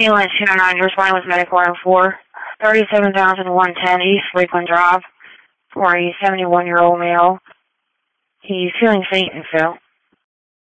Ambulance 209, you're responding with medical item 4, 37,110 East Lakeland Drive for a 71-year-old male. He's feeling faint and fell.